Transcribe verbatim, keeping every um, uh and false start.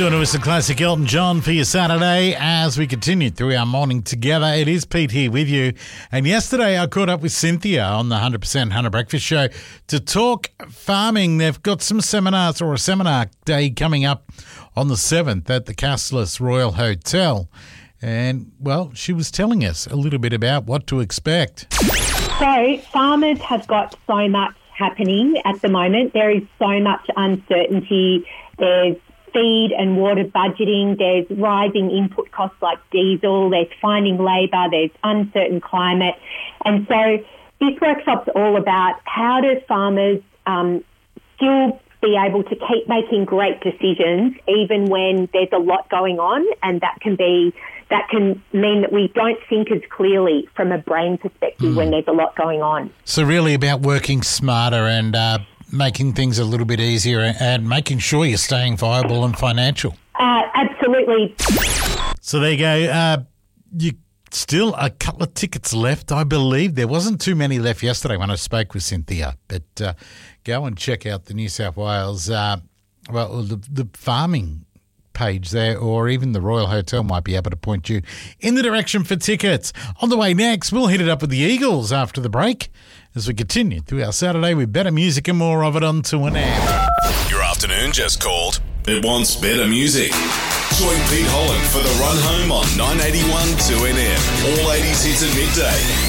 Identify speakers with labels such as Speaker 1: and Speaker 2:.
Speaker 1: Doing it with some classic Elton John for your Saturday as we continue through our morning together. It is Pete here with you. And yesterday I caught up with Cynthia on the one hundred percent Hunter Breakfast Show to talk farming. They've got some seminars or a seminar day coming up on the seventh at the Castells Royal Hotel. And, well, she was telling us a little bit about what to expect.
Speaker 2: So farmers have got so much happening at the moment. There is so much uncertainty. There's feed and water budgeting, there's rising input costs like diesel, there's finding labour, there's uncertain climate. And so this workshop's all about how do farmers um, still be able to keep making great decisions even when there's a lot going on, and that can be that can mean that we don't think as clearly from a brain perspective mm. when there's a lot going on.
Speaker 1: So really about working smarter and uh, making things a little bit easier and making sure you're staying viable and financial.
Speaker 2: Uh, absolutely.
Speaker 1: So there you go. Uh, you still a couple of tickets left, I believe. There wasn't too many left yesterday when I spoke with Cynthia, but uh, go and check out the New South Wales, uh, well, the, the farming page there, or even the Royal Hotel might be able to point you in the direction for tickets. On the way next, we'll hit it up with the Eagles after the break as we continue through our Saturday with better music and more of it on two N M.
Speaker 3: Your afternoon just called. It wants better music. Join Pete Holland for the run home on nine eighty-one two N M. All eighties hits at midday.